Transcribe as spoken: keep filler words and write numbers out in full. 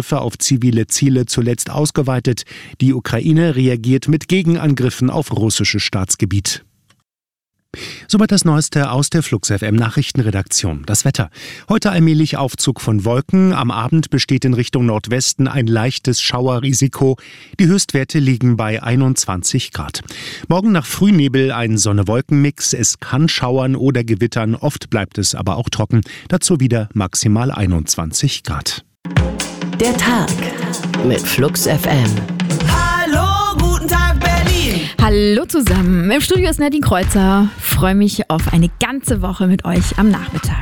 Angriffe auf zivile Ziele zuletzt ausgeweitet. Die Ukraine reagiert mit Gegenangriffen auf russisches Staatsgebiet. Soweit das Neueste aus der Flux F M Nachrichtenredaktion. Das Wetter. Heute allmählich Aufzug von Wolken. Am Abend besteht in Richtung Nordwesten ein leichtes Schauerrisiko. Die Höchstwerte liegen bei einundzwanzig Grad. Morgen nach Frühnebel ein Sonne-Wolken-Mix. Es kann schauern oder gewittern. Oft bleibt es aber auch trocken. Dazu wieder maximal einundzwanzig Grad. Der Tag mit Flux F M. Hallo, guten Tag Berlin. Hallo zusammen, im Studio ist Nadine Kreuzer. Freue mich auf eine ganze Woche mit euch am Nachmittag.